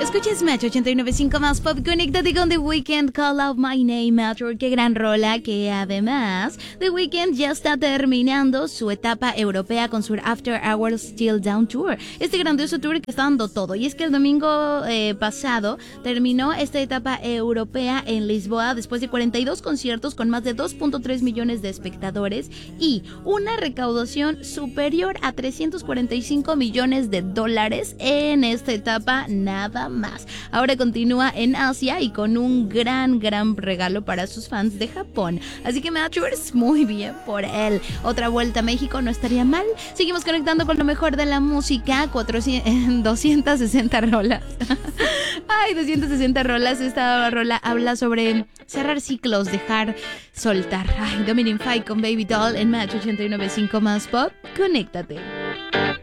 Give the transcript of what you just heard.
Escuches Match 89.5 más pop. Conéctate con The Weeknd, Call Out My Name, Match. Qué gran rola, que además The Weeknd ya está terminando su etapa europea con su After Hours Still Down Tour. Este grandioso tour que está dando todo. Y es que el domingo pasado terminó esta etapa europea en Lisboa después de 42 conciertos con más de 2.3 millones de espectadores y una recaudación superior a 345 millones de dólares en esta etapa nada más. Ahora continúa en Asia y con un gran regalo para sus fans de Japón. Así que Matchers, muy bien por él. Otra vuelta a México no estaría mal. Seguimos conectando con lo mejor de la música. 260 rolas. Ay, 260 rolas. Esta rola habla sobre cerrar ciclos, dejar, soltar. Ay, Dominic Fike con Baby Doll en Match 89.5 más pop. Conéctate.